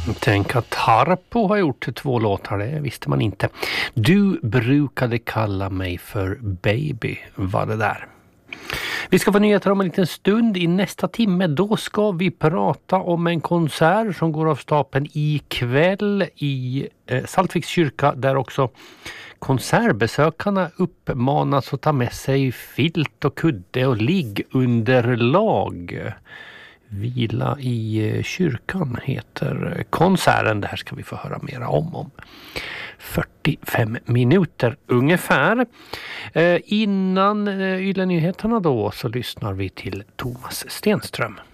Tänk att Harpo har gjort 2 låtar, det visste man inte. Du brukade kalla mig för baby, var det där. Vi ska få nyheter om en liten stund. I nästa timme då ska vi prata om en konsert som går av stapeln ikväll i Saltviks kyrka, där också konsertbesökarna uppmanas att ta med sig filt och kudde och liggunderlag. Vila i kyrkan heter konserten. Det här ska vi få höra mera om 45 minuter ungefär. Innan Yle-nyheterna då så lyssnar vi till Thomas Stenström.